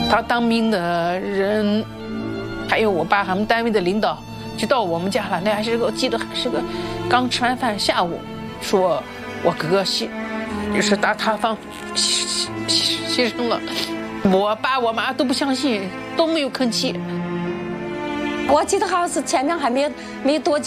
他当兵的人，还有我爸他们单位的领导，就到我们家了。那还是个，我记得还是个刚吃完饭下午，说我哥哥就是打塌方牺牲了。我爸我妈都不相信，都没有吭气。 我记得好像是前面还没多久。